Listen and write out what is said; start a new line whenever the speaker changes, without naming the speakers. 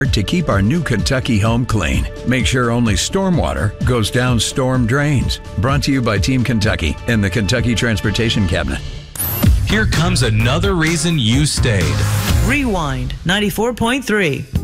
To keep our new Kentucky home clean, make sure only stormwater goes down storm drains. Brought to you by Team Kentucky and the Kentucky Transportation Cabinet.
Here comes another reason you stayed.
Rewind 94.3.